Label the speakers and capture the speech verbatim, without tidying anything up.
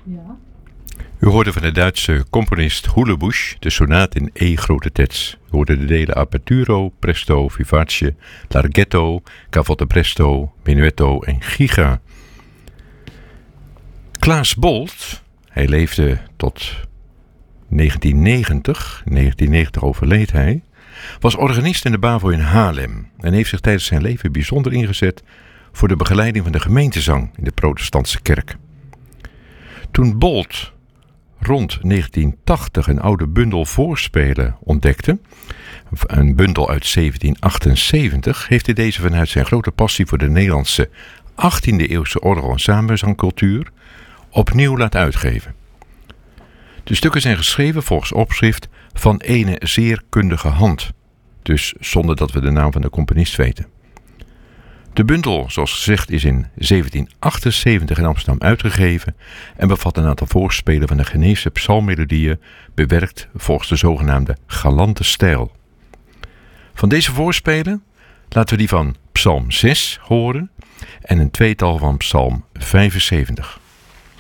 Speaker 1: Ja.
Speaker 2: U hoorde van de Duitse componist Houlebusch de sonate in E grote terts. U hoorde de delen Aperturo, Presto, Vivace, Larghetto, Cavotte Presto, Menuetto en Giga. Klaas Bolt, hij leefde tot negentien negentig, in negentien negentig overleed hij, was organist in de BAVO in Haarlem en heeft zich tijdens zijn leven bijzonder ingezet voor de begeleiding van de gemeentezang in de protestantse kerk. Toen Bolt rond negentien tachtig een oude bundel voorspelen ontdekte, een bundel uit zeventien achtenzeventig, heeft hij deze vanuit zijn grote passie voor de Nederlandse achttiende eeuwse orgel- en samenzangcultuur opnieuw laten uitgeven. De stukken zijn geschreven volgens opschrift van ene zeer kundige hand, dus zonder dat we de naam van de componist weten. De bundel, zoals gezegd, is in zeventien achtenzeventig in Amsterdam uitgegeven en bevat een aantal voorspelen van de Geneefse psalmmelodieën, bewerkt volgens de zogenaamde galante stijl. Van deze voorspelen laten we die van Psalm zes horen en een tweetal van Psalm vijfenzeventig.